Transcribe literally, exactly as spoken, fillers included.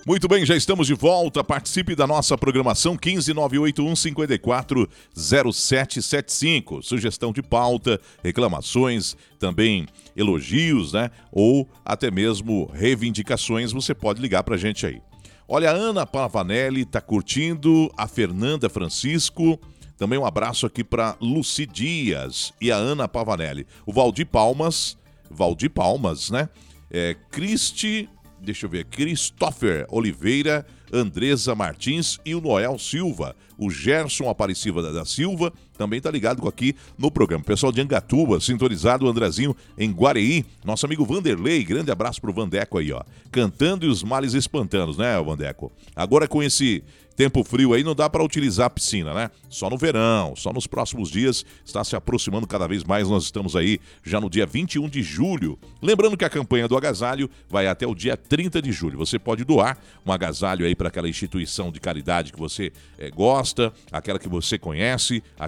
Muito bem, já estamos de volta. Participe da nossa programação quinze nove oito um cinco quatro zero sete sete cinco. Sugestão de pauta, reclamações, também elogios, né? Ou até mesmo reivindicações, você pode ligar pra gente aí. Olha, a Ana Pavanelli tá curtindo, a Fernanda Francisco, também um abraço aqui para Luci Dias e a Ana Pavanelli. O Valdir Palmas, Valdir Palmas, né? É, Cristi... Deixa eu ver, Christopher Oliveira, Andresa Martins e o Noel Silva. O Gerson Aparecida da Silva também tá ligado aqui no programa. Pessoal de Angatuba, sintonizado, o Andrezinho em Guareí. Nosso amigo Vanderlei, grande abraço pro Vandeco aí, ó. Cantando e os males espantando, né, Vandeco? Agora com esse tempo frio aí não dá para utilizar a piscina, né? Só no verão, só nos próximos dias, está se aproximando cada vez mais. Nós estamos aí já no dia vinte e um de julho. Lembrando que a campanha do agasalho vai até o dia trinta de julho. Você pode doar um agasalho aí para aquela instituição de caridade que você é, gosta, aquela que você conhece,